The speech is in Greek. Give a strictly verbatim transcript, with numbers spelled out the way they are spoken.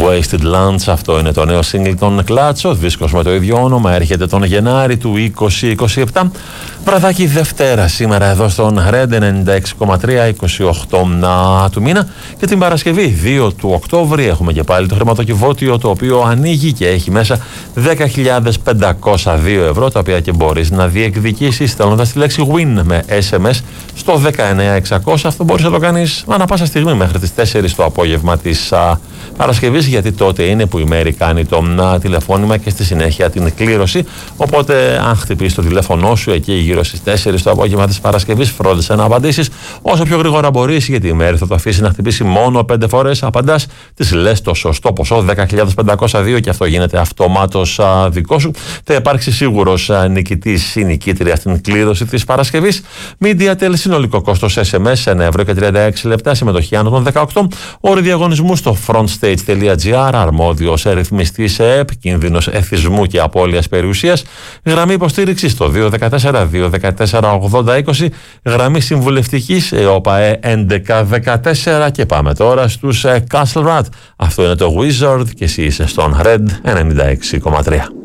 Wasted Lunch, αυτό είναι το νέο single των Clutch. Ο δίσκος με το ίδιο όνομα έρχεται τον Γενάρη του είκοσι είκοσι επτά. Βραδάκι Δευτέρα σήμερα εδώ στον Red ενενήντα έξι κόμμα τρία, είκοσι οκτώ του μήνα. Και την Παρασκευή δύο του Οκτώβρη έχουμε και πάλι το χρηματοκιβώτιο, το οποίο ανοίγει και έχει μέσα δέκα χιλιάδες πεντακόσια δύο ευρώ, τα οποία και μπορείς να διεκδικήσεις στέλνοντας τη λέξη win με ες εμ ες στο δεκαεννέα εξακόσια. Αυτό μπορείς να το κάνεις ανά πάσα στιγμή μέχρι τις τέσσερις το απόγευμα της α, Παρασκευής, γιατί τότε είναι που η Μέρη κάνει το α, τηλεφώνημα και στη συνέχεια την κλήρωση. Οπότε αν χτυπήσεις το τηλέφωνό σου εκεί γύρω στις τέσσερις το απόγευμα της Παρασκευής, φρόντισε να απαντήσεις όσο πιο γρήγορα μπορείς, γιατί η Μέρη θα το αφήσει να χτυπήσει μόνο πέντε φορές. Απαντάς, της λες το σωστό ποσό, δέκα χιλιάδες πεντακόσια δύο, και αυτό γίνεται αυτομάτως α, δικό σου. Θα υπάρξει σίγουρος α, νικητής ή νικήτρια στην κλήρωση της Παρασκευής. MediaTel, συνολικό κόστος ες εμ ες ένα ευρώ και τριάντα έξι λεπτά, συμμετοχή άνω των δεκαοκτώ. Όροι διαγωνισμού στο frontstage τελεία gr, αρμόδιος ρυθμιστής ΕΕΠ, κίνδυνος εθισμού και απώλειας περιουσίας. Γραμμή υποστήριξης στο δύο ένα τέσσερα δύο ένα τέσσερα ογδόντα είκοσι, γραμμή συμβουλευτικής ΕΟΠΑΕ έντεκα δεκατέσσερα. Και πάμε τώρα στους Castle Rat. Αυτό είναι το Wizard και εσύ είσαι στον Red ενενήντα έξι κόμμα τρία.